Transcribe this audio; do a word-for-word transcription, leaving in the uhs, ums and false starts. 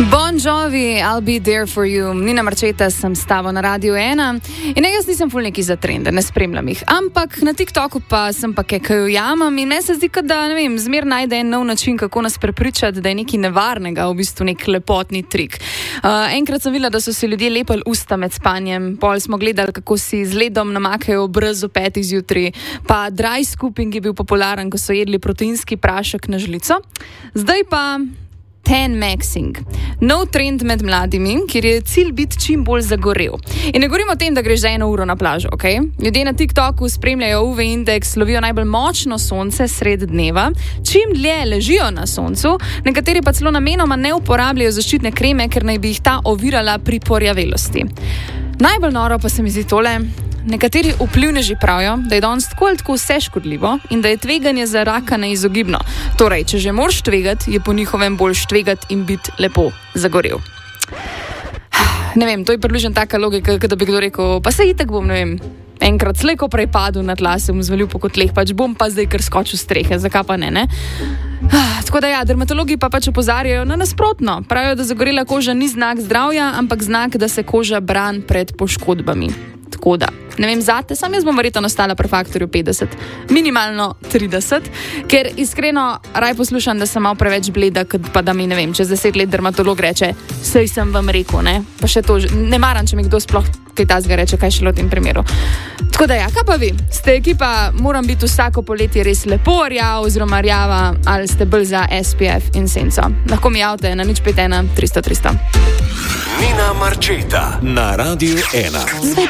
Bon Jovi, I'll be there for you. Nina Marčeta, sem s tabo na Radiu ena. In ne, jaz nisem ful neki za trende, ne spremljam jih. Ampak na TikToku pa sem pa kaj ujamem in meni se zdi, da, ne vem, zmer najde en nov način, kako nas prepričati, da je nekaj nevarnega, v bistvu nek lepotni trik. Uh, enkrat sem videla, da so si ljudje lepili usta med spanjem, pol smo gledali, kako si z ledom namakajo obraz v petih zjutraj, pa dry scooping je bil popularen, ko so jedli proteinski prašek na žlico. Zdaj pa ten maxing. Nov trend med mladimi, kjer je cilj biti čim bolj zagorel. In ne govorimo o tem, da greš za eno uro na plažo, ok? Ljudje na TikToku spremljajo U V indeks, lovijo najbolj močno sonce sred dneva, čim dlje ležijo na soncu, nekateri pa celo namenoma ne uporabljajo zaščitne kreme, ker naj bi jih ta ovirala pri porjavelosti. Najbolj noro pa se mi zdi tole. Nekateri vplivneži pravijo, da je danes tako ali tako vse škodljivo in da je tveganje za raka neizogibno. Torej, če že moraš tvegati, je po njihovem bolj štvegati in biti lepo zagorel. Ne vem, to je približno taka logika, da bi kdo rekel, pa se itak bom, ne vem, enkrat slej ko prej padel na tla, se bom zvalil po kotleh, pač bom pa zdaj kar skočil strehe, zakaj pa ne, ne? Tako da ja, dermatologi pa pač opozarjajo na nasprotno. Pravijo, da zagorela koža ni znak zdravja, ampak znak, da se koža brani pred poškodbami. Tako da, ne vem zate, sam jaz bom verjetno ostala pri faktorju petdeset, minimalno trideset, ker iskreno raj poslušam, da sem malo preveč bleda, pa da mi, ne vem, čez deset let dermatolog reče, sej sem vam rekel, ne, pa še to, ne maram, če mi kdo sploh kaj tazga reče, kaj šele v tem primeru. Tako da ja, kaj pa vi? Ste ekipa, moram biti vsako poletje res lepo rjava oziroma rjava, ali ste bolj za S P F in senco? Lahko mi javite na nič pet ena tristo tristo. Nina Marčeta na Radiu ena.